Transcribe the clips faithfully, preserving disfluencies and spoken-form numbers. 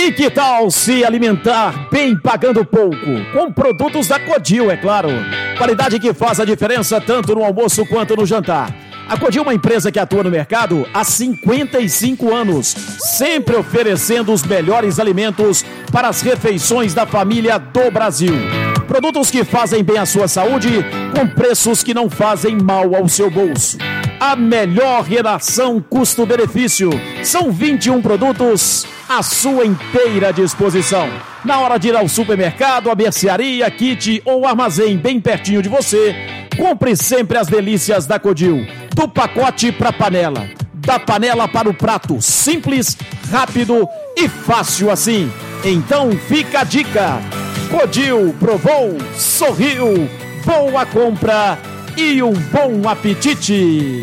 E que tal se alimentar bem pagando pouco? Com produtos da Codil, é claro. Qualidade que faz a diferença tanto no almoço quanto no jantar. A Codil é uma empresa que atua no mercado há cinquenta e cinco anos, sempre oferecendo os melhores alimentos para as refeições da família do Brasil. Produtos que fazem bem à sua saúde, com preços que não fazem mal ao seu bolso. A melhor relação custo-benefício. São vinte e um produtos à sua inteira disposição. Na hora de ir ao supermercado, a mercearia, kit ou armazém bem pertinho de você, compre sempre as delícias da Codil. Do pacote para panela, da panela para o prato, simples, rápido e fácil assim. Então fica a dica. Codil, provou, sorriu, boa compra e um bom apetite.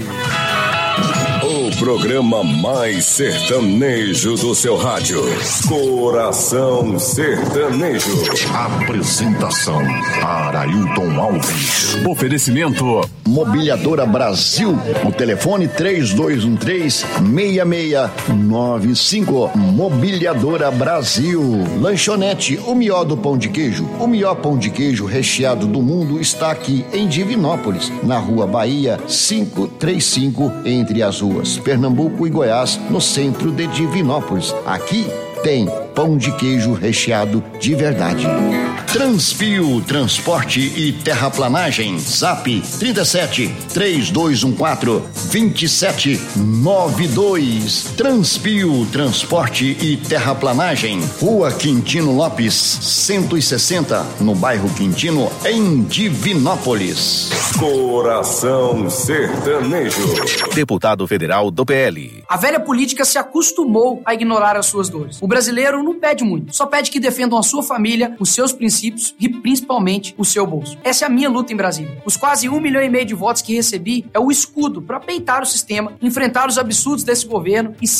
O programa mais sertanejo do seu rádio. Coração Sertanejo. Apresentação: Arailton Alves. Oferecimento: Mobiliadora Brasil. O telefone três dois um três, seis seis nove cinco. Mobiliadora Brasil. Lanchonete O Melhor do Pão de Queijo. O melhor pão de queijo recheado do mundo está aqui em Divinópolis, na Rua Bahia quinhentos e trinta e cinco, entre as ruas Pernambuco e Goiás, no centro de Divinópolis. Aqui tem pão de queijo recheado de verdade. Transpio Transporte e Terraplanagem. Zap trinta e sete, três dois um quatro, dois sete nove dois. Transpio Transporte e Terraplanagem. Rua Quintino Lopes, cento e sessenta, no bairro Quintino, em Divinópolis. Coração Sertanejo. Deputado federal do P L. A velha política se acostumou a ignorar as suas dores. O brasileiro não pede muito, só pede que defendam a sua família, os seus princípios e principalmente o seu bolso. Essa é a minha luta em Brasília. Os quase um milhão e meio de votos que recebi é o escudo para peitar o sistema, enfrentar os absurdos desse governo e